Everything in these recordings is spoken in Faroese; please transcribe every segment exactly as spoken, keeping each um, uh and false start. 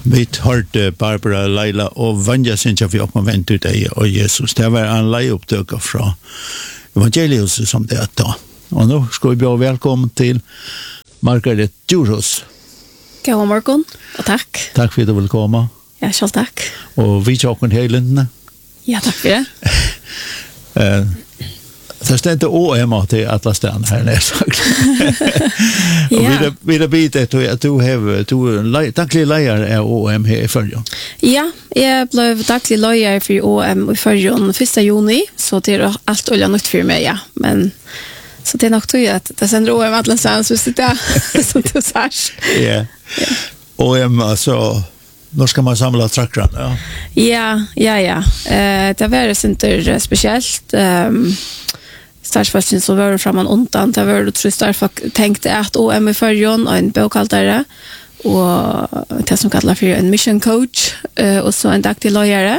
Vi hørte Barbara, Leila og Vanja Sintja for åkken vent ut deg og Jesus. Det var en leieopptøker fra evangeliet som det er da. Og nå skal vi bli velkommen til Margaret Djurhus. God morgen, og takk. Takk for at du vil komme. Ja, selv takk. Og vi tar åkken helendene. Ja, takk for det. uh, Det stendte O M til alle stedene her nede sagt. Og ja. Vi har bidt etter at du har du er daglig leier av O M her i Førjon. Ja, jeg ble daglig leier for O M i Førjon første juni, så det er alt olje nytt for meg, ja. Men så det er nok tog at det sender O M alle stedene, så det er som du sier. Ja. O M, altså, nå skal man samle trakkerne, ja. Ja, ja, ja. Uh, det var ikke spesielt. Um, Starsfalsen så var det framan undan, det var det tror jeg Starfak tenkte at O M i Førjon og en bokhaltare, og det som kallar for en mission coach, uh, og så en daglig løyere,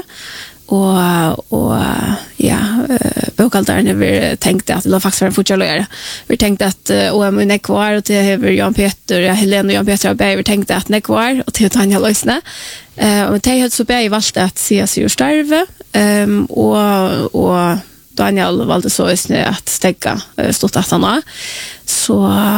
og, og ja, uh, bokhaltaren vi tenkte at det faktisk var en fortsatt løyere. Vi tenkte at uh, O M i Nekvar, og til hever Jan Peter, ja, Helene og Jan Peter og Bey, vi tenkte at Nekvar, og til Tanja Løsne. Uh, og til hadde så Bey valgte at sier seg jo starve, um, og, og Daniel valde så att stäcka stort att han så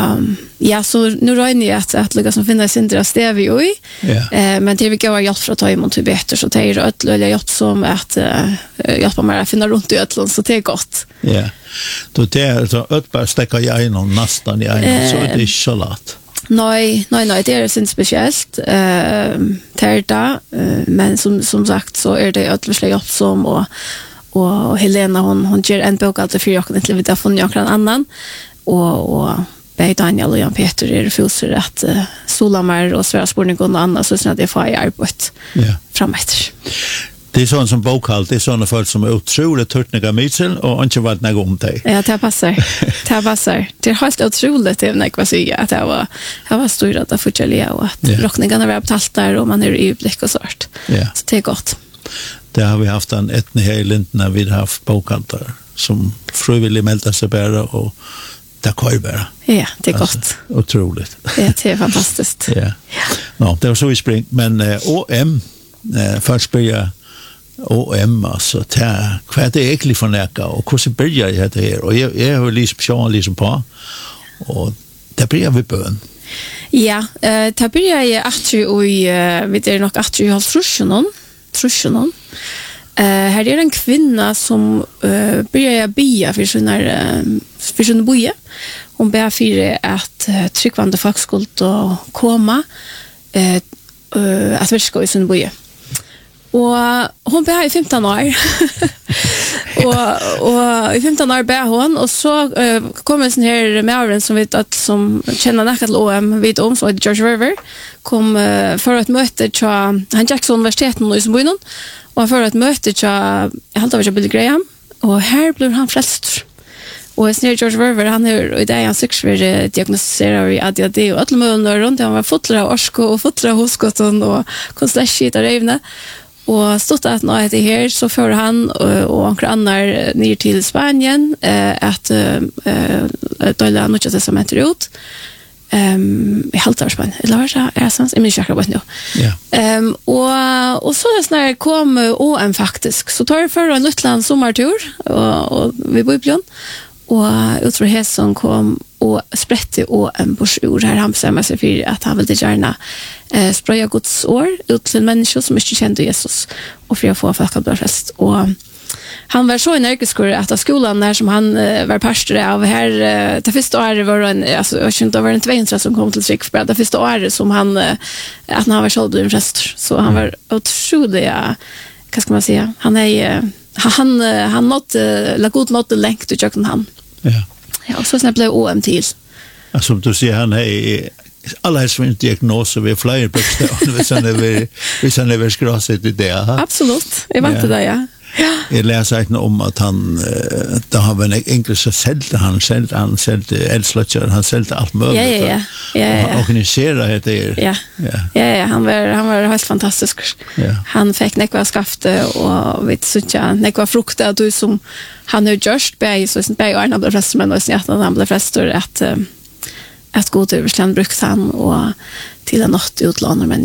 ja så nu rör jag att att lyckas som finna sin dra stev ju eh men det vi går hjälp för att ta emot bättre så det är rätt eller hjälp som att hjälpa mig att finna runt i ötland så det är gott. Ja. Då det är så att bara stäcka jag in och nästan i en så det är så lätt. Nej, nej, nej, det är inte speciellt eh tärda men som som sagt så är det ötland hjälp som och och Helena hon hon ger en bok alltså för jag kan inte veta från jag kan annan och och Bey Daniel och Jan Peter är fullsur att uh, Solamar och Sverige Sporning och andra så att det får jag på ja framåt. Det är sån som bokhalt, det är såna folk som är otroligt törtniga mytsel och inte varit något om dig. Ja, det passar. Det passar. Det är helt otroligt det när jag säger att det var jag var stor att fortsätta och att yeah. rockningarna var betalt där och man är i blick och sånt. Yeah. Så det är gott. Det har vi haft en etne här i Lindna, vi har haft bokhaltar som frivilligt melda sig bara och det kör bara. Ja, det är alltså, gott. Otroligt. Ja, det är fantastiskt. Ja. Ja. No, det var så vi spring, men uh, O M, uh, först börjar O M, alltså, ta, vad är det egentligen för näka och hur börjar jag det här? Och jag, jag har liksom sjån liksom på och det börjar vi bön. Ja, uh, det börjar jag att vi är nog att vi har frusionen. Trusjonen. Eh här är en kvinna som uh, börjar bia för sina uh, för sina boje. Hon ber för att uh, tryckvande folk skulle då komma eh uh, att vi ska i sin boje. Och hon ber i femton år. och och i femton år ber hon och så uh, kommer sån här Maren som vet att som känner näkat O M vid om så George River kom uh, för ett möte till han Jackson universiteten i Småland och för ett möte till jag hade varit Billy Graham och här blev han frälst. Och sen George River han är i det han sex för diagnostiserad i A D H D och alla möjliga runt han var fotlar av orsko och fotlar av hoskotten och konstant skit av revne. Och stått att när det här så för han och några andra ner till Spanien eh, att eh dela något testament ut. Ehm i halta Spanien. Eller var det är sant? Jag minns inte vad nu. Ja. Ehm och och så när kom O M faktiskt så tar det för en liten sommartur och, och vi bor i Björn och utifrån hästen kom och sprätte O M på sjur här han bestämmer sig för att han vill gärna eh, spraya Guds år ut till människor som inte kände Jesus och för att få folk att bli frälst. Och han var så energisk att skolan där som han uh, var pastor av här uh, det första året var en alltså jag kände det var en tvåhundra som kom till Trickfra det första året som han uh, att han var såld en präst så han var otroligt ja, vad ska man säga han är uh, han uh, han nått uh, la god nått längt och jag han. Ja. Ja, och så snabbt blev O M till. Alltså du ser han är alla har svint diagnoser vi flyger på ställen vi sen är vi sen är skrasigt i det. Absolut. Jag vet det ja. Ja. Jag läser inte om att han uh, det har en engelska säljte han säljte han säljte elslötcher han säljte allt möjligt. Ja ja ja. Ja, ja. Han organiserar det. Ja. Ja. Ja, ja, han var han var helt fantastisk. Ja. Han fick nekva skafte och vet så tjå nekva frukter du som han har just bäj så sen bäj och han blev flest men och sen att han blev flest att att gå till Ryssland brukt han och till en natt utlandare människa.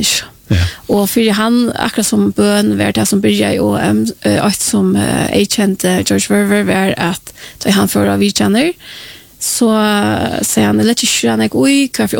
Ja. Og for han, akkurat som bøn, var det som byrja i O M, og som jeg kjente George Verver, var at da han fører av vidtjenner, så sier han, det er ikke han, oi, hva for